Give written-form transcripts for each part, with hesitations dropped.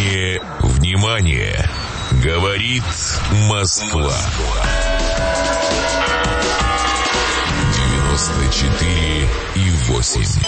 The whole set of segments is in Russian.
Внимание, внимание! Говорит Москва. 94,8.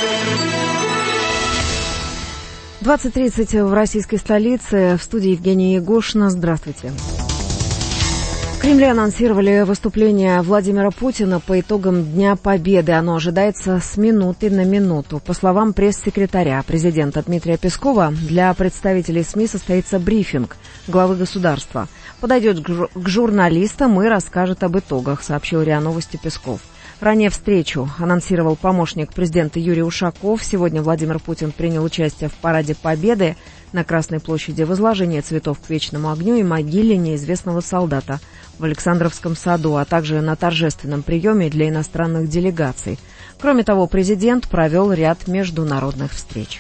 20:30 в российской столице. В студии Евгения Егошина. Здравствуйте. В Кремле анонсировали выступление Владимира Путина по итогам Дня Победы. Оно ожидается с минуты на минуту. По словам пресс-секретаря президента Дмитрия Пескова, для представителей СМИ состоится брифинг главы государства. Подойдет к журналистам и расскажет об итогах, сообщил РИА Новости Песков. Ранее встречу анонсировал помощник президента Юрий Ушаков. Сегодня Владимир Путин принял участие в Параде Победы на Красной площади, возложение цветов к вечному огню и могиле неизвестного солдата в Александровском саду, а также на торжественном приеме для иностранных делегаций. Кроме того, президент провел ряд международных встреч.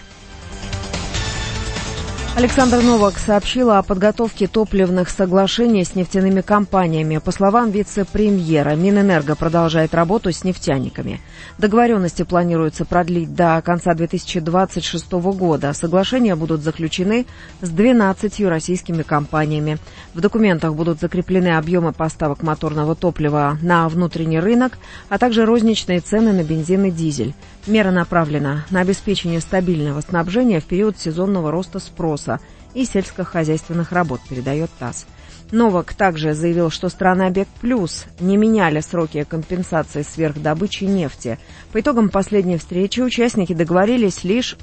Александр Новак сообщил о подготовке топливных соглашений с нефтяными компаниями. По словам вице-премьера, Минэнерго продолжает работу с нефтяниками. Договоренности планируется продлить до конца 2026 года. Соглашения будут заключены с 12 российскими компаниями. В документах будут закреплены объемы поставок моторного топлива на внутренний рынок, а также розничные цены на бензин и дизель. Мера направлена на обеспечение стабильного снабжения в период сезонного роста спроса и сельскохозяйственных работ, передает ТАСС. Новак также заявил, что страны ОПЕК+ не меняли сроки компенсации сверхдобычи нефти. По итогам последней встречи участники договорились лишь